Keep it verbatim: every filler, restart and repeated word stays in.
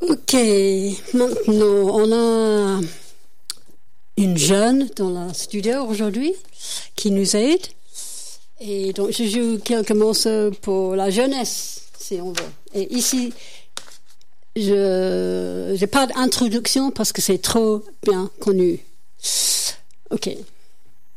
Ok, maintenant on a une jeune dans la studio aujourd'hui qui nous aide. Et donc je joue quelques morceaux pour la jeunesse, si on veut. Et ici, je n'ai pas d'introduction parce que c'est trop bien connu. Ok.